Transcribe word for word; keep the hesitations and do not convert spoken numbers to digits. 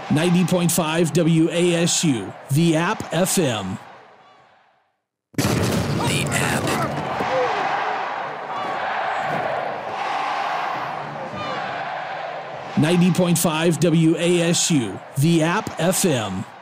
ninety point five W A S U, the app F M. The app. ninety point five W A S U, the app F M.